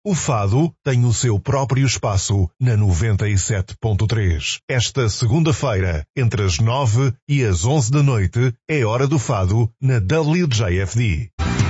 O fado tem o seu próprio espaço na 97.3. Esta segunda-feira, entre as 9 e as 11 da noite, é hora do fado na WJFD.